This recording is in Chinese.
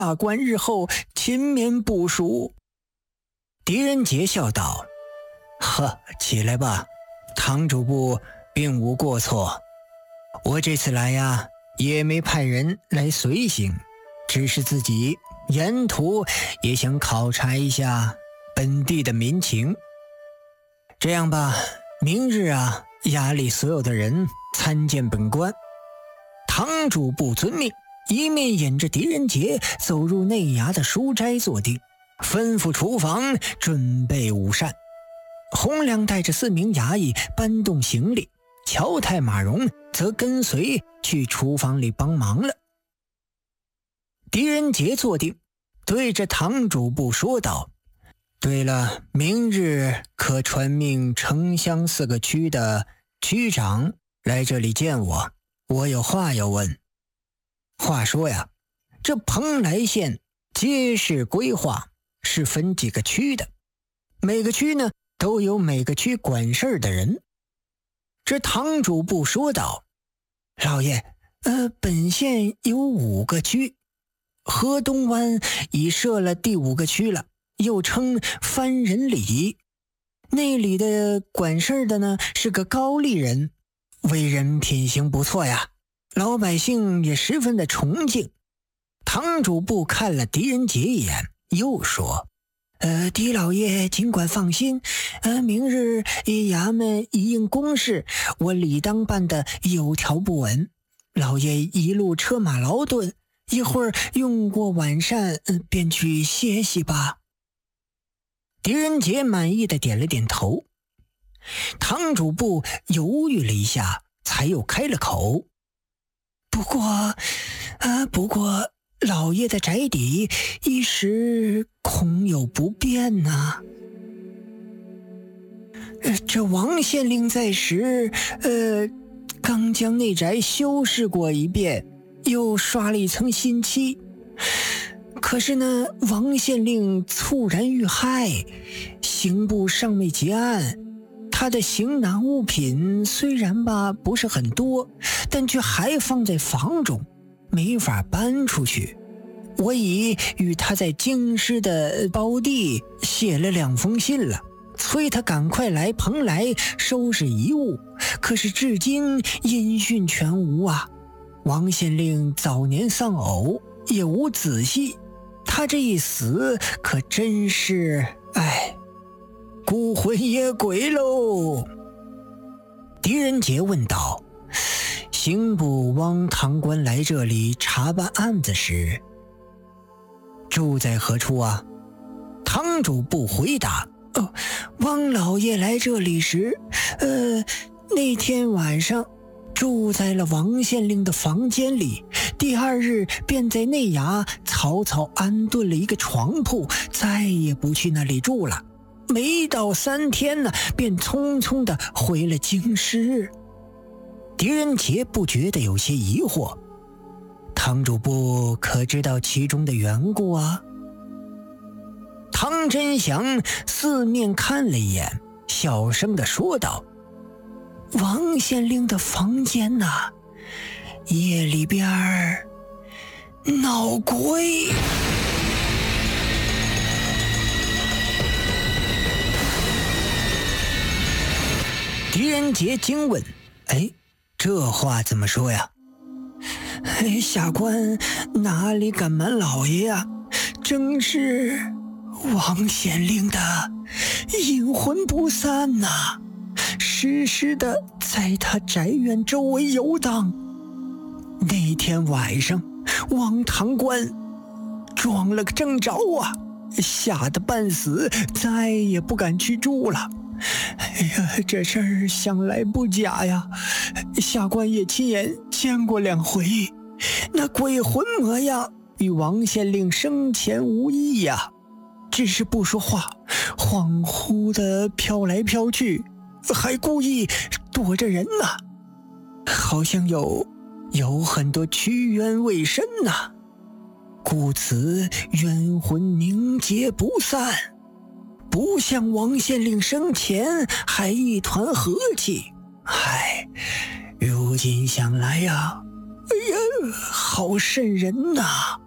下官日后勤勉部署。狄仁杰笑道：呵，起来吧，堂主簿并无过错。我这次来呀，也没派人来随行，只是自己沿途也想考察一下本地的民情。这样吧，明日啊，衙里所有的人参见本官。堂主簿遵命，一面引着狄仁杰走入内衙的书斋坐定，吩咐厨房准备午膳。洪亮带着4名衙役搬动行李，乔太马荣则跟随去厨房里帮忙了。狄仁杰坐定，对着堂主簿说道：对了，明日可传命城乡4个区的区长来这里见我，我有话要问。话说呀，这蓬莱县街市规划是分几个区的，每个区呢都有每个区管事儿的人。这堂主簿说道：老爷，本县有5个区，河东湾已设了第5个区了，又称番人里。那里的管事儿的呢是个高丽人，为人品行不错呀，老百姓也十分的崇敬。堂主簿看了狄仁杰一眼，又说：狄老爷尽管放心，明日衙门一应公事，我理当办得有条不紊。老爷一路车马劳顿，一会儿用过晚膳，便去歇息吧。狄仁杰满意的点了点头。堂主簿犹豫了一下，才又开了口：不过老爷的宅邸一时恐有不便呐。这王县令在时，刚将内宅修饰过一遍，又刷了一层新漆。可是呢，王县令猝然遇害，刑部尚未结案，他的行囊物品虽然吧不是很多，但却还放在房中，没法搬出去。我已与他在京师的胞弟写了2封信了，催他赶快来蓬莱收拾遗物，可是至今音讯全无啊。王县令早年丧偶，也无子息，他这一死可真是孤魂野鬼喽。狄仁杰问道：刑部汪堂官来这里查办案子时住在何处啊？堂主簿回答：汪老爷来这里时，那天晚上住在了王县令的房间里，第2日便在内衙草草安顿了一个床铺，再也不去那里住了。没到3天呢，便匆匆地回了京师。狄仁杰不觉得有些疑惑：堂主簿可知道其中的缘故啊？唐真祥四面看了一眼，小声地说道：王县令的房间呐，夜里边闹鬼。狄仁杰惊问：这话怎么说呀？下官哪里敢瞒老爷啊，正是王县令的阴魂不散呐，时时的在他宅院周围游荡。那天晚上，王堂官撞了个正着啊，吓得半死，再也不敢去住了。这事儿想来不假呀，下官也亲眼见过2回，那鬼魂模样与王县令生前无异呀，只是不说话，恍惚的飘来飘去，还故意躲着人呐，好像有很多屈冤未伸呐，故此冤魂凝结不散，不像王县令生前还一团和气。如今想来呀，好瘆人呐。